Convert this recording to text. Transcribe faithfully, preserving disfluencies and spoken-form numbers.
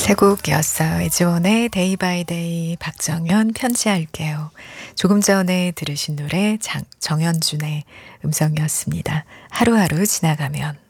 세 곡이었어요. 에즈원의 데이 바이 데이, 박정현 편지할게요. 조금 전에 들으신 노래 장, 정현준의 음성이었습니다. 하루하루 지나가면.